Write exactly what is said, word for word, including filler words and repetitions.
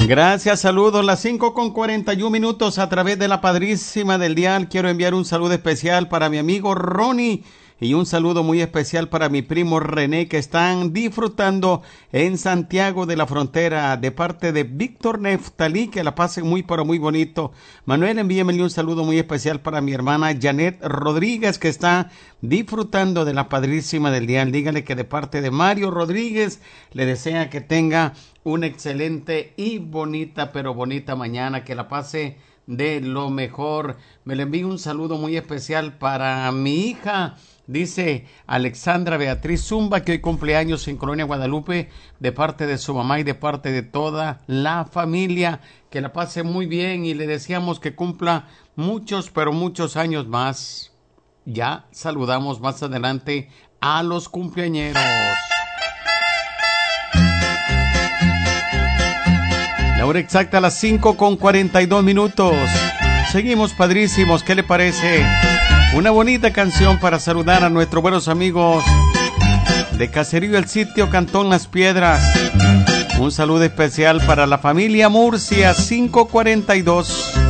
Gracias, saludos. Las cinco con cuarenta y un minutos a través de la Padrísima del Dial. Quiero enviar un saludo especial para mi amigo Ronnie y un saludo muy especial para mi primo René, que están disfrutando en Santiago de la Frontera, de parte de Víctor Neftalí. Que la pasen muy pero muy bonito. Manuel, envíemele un saludo muy especial para mi hermana Janet Rodríguez, que está disfrutando de la Padrísima del Dial. Dígale que de parte de Mario Rodríguez le desea que tenga una excelente y bonita, pero bonita mañana, que la pase de lo mejor. Me le envío un saludo muy especial para mi hija, dice Alexandra Beatriz Zumba, que hoy cumpleaños en Colonia Guadalupe, de parte de su mamá y de parte de toda la familia. Que la pase muy bien y le deseamos que cumpla muchos, pero muchos años más. Ya saludamos más adelante a los cumpleañeros. La hora exacta a las cinco con cuarenta y dos minutos. Seguimos, padrísimos. ¿Qué le parece? Una bonita canción para saludar a nuestros buenos amigos de Caserío El Sitio, Cantón Las Piedras. Un saludo especial para la familia Murcia, cinco cuarenta y dos.